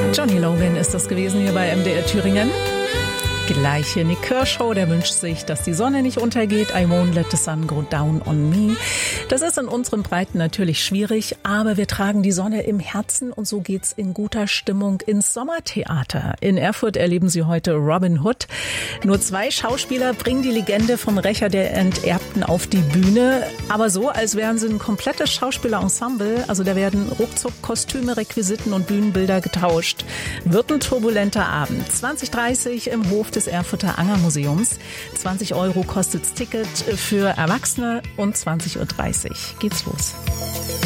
Johnny Logan ist das gewesen hier bei MDR Thüringen. Gleich hier Nick Kershaw, der wünscht sich, dass die Sonne nicht untergeht. I won't let the sun go down on me. Das ist in unseren Breiten natürlich schwierig, aber wir tragen die Sonne im Herzen und so geht's in guter Stimmung ins Sommertheater. In Erfurt erleben Sie heute Robin Hood. Nur 2 Schauspieler bringen die Legende vom Rächer der Enterbten auf die Bühne, aber so, als wären sie ein komplettes Schauspielerensemble. Also da werden ruckzuck Kostüme, Requisiten und Bühnenbilder getauscht. Wird ein turbulenter Abend. 20:30 im Hof des Erfurter Angermuseums. 20 € kostet's Ticket für Erwachsene und 20:30 Uhr geht's los.